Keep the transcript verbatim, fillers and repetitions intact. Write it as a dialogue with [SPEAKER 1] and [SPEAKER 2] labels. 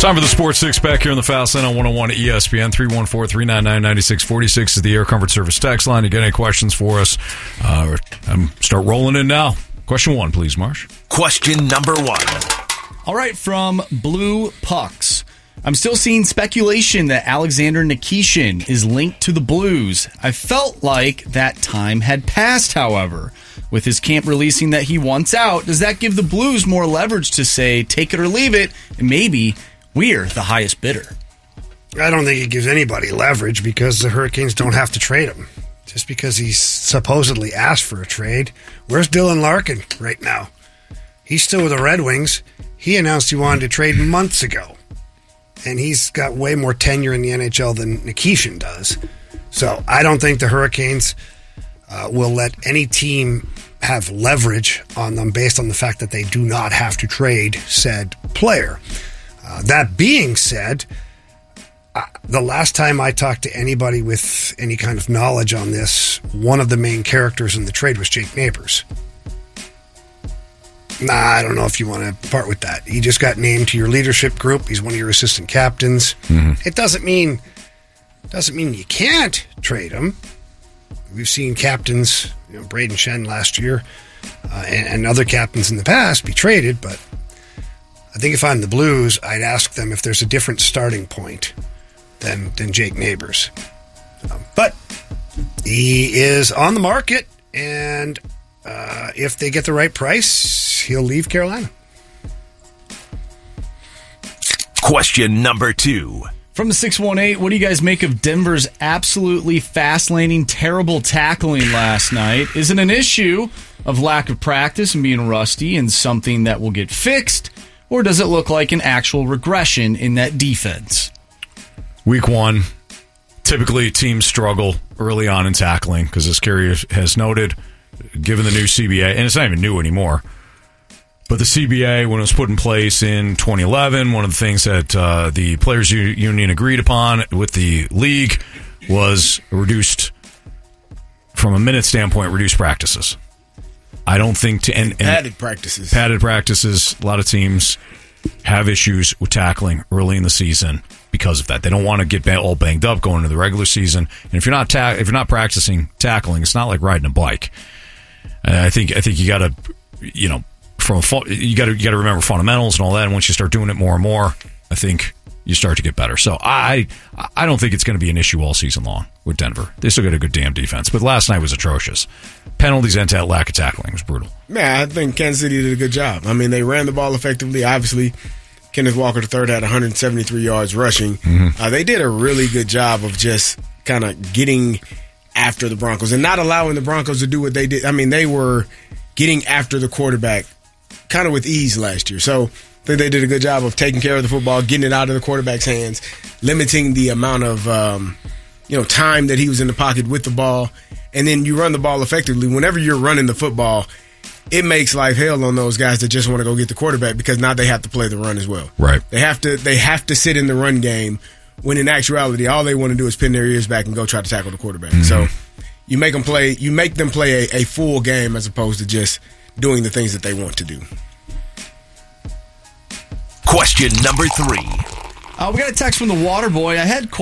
[SPEAKER 1] Time for the Sports Six Pack here on the Fast Lane on one oh one E S P N. three one four, three nine nine, nine six four six is the Air Comfort Service text line. You get any questions for us? Uh, um, start rolling in now. Question one, please, Marsh.
[SPEAKER 2] Question number one.
[SPEAKER 3] All right, from Blue Pucks. I'm still seeing speculation that Alexander Nikishin is linked to the Blues. I felt like that time had passed, however. With his camp releasing that he wants out, does that give the Blues more leverage to say, take it or leave it, and maybe we're the highest bidder?
[SPEAKER 4] I don't think it gives anybody leverage because the Hurricanes don't have to trade him. Just because he's supposedly asked for a trade. Where's Dylan Larkin right now? He's still with the Red Wings. He announced he wanted to trade months ago. And he's got way more tenure in the N H L than Nikishin does. So I don't think the Hurricanes uh, will let any team have leverage on them based on the fact that they do not have to trade said player. Uh, that being said, uh, the last time I talked to anybody with any kind of knowledge on this, one of the main characters in the trade was Jake Neighbors. Nah, I don't know if you want to part with that. He just got named to your leadership group. He's one of your assistant captains. Mm-hmm. It doesn't mean doesn't mean you can't trade him. We've seen captains, you know, Braden Shen last year, uh, and, and other captains in the past be traded. But I think if I'm the Blues, I'd ask them if there's a different starting point than than Jake Neighbors. Um, but he is on the market, and uh, if they get the right price, he'll leave Carolina.
[SPEAKER 2] Question number two.
[SPEAKER 3] From the six one eight, what do you guys make of Denver's absolutely fast-laning, terrible tackling last night? Is it an issue of lack of practice and being rusty and something that will get fixed, or does it look like an actual regression in that defense?
[SPEAKER 1] Week one, typically teams struggle early on in tackling because, as Kerry has noted, given the new C B A, and it's not even new anymore, but the C B A, when it was put in place in twenty eleven, one of the things that uh, the Players U- Union agreed upon with the league was reduced, from a minute standpoint, reduced practices. I don't think to and, and
[SPEAKER 5] padded practices.
[SPEAKER 1] Padded practices. A lot of teams have issues with tackling early in the season because of that. They don't want to get all banged up going into the regular season. And if you're not ta- if you're not practicing tackling, it's not like riding a bike. And I think I think you got to, you know, from a, you got to you got to remember fundamentals and all that. And once you start doing it more and more, I think you start to get better. So I I don't think it's going to be an issue all season long with Denver. They still got a good damn defense, but last night was atrocious. Penalties and that lack of tackling was brutal.
[SPEAKER 5] Man, I think Kansas City did a good job. I mean, they ran the ball effectively. Obviously, Kenneth Walker the third had one hundred seventy-three yards rushing. Mm-hmm. Uh, they did a really good job of just kind of getting after the Broncos and not allowing the Broncos to do what they did. I mean, they were getting after the quarterback kind of with ease last year. So I think they did a good job of taking care of the football, getting it out of the quarterback's hands, limiting the amount of um, you know time that he was in the pocket with the ball. And then you run the ball effectively. Whenever you're running the football, it makes life hell on those guys that just want to go get the quarterback because now they have to play the run as well.
[SPEAKER 1] Right.
[SPEAKER 5] They have to they have to sit in the run game when in actuality all they want to do is pin their ears back and go try to tackle the quarterback. Mm-hmm. So you make them play you make them play a, a full game as opposed to just doing the things that they want to do.
[SPEAKER 2] Question number three.
[SPEAKER 3] Uh, we got a text from the Water Boy. I had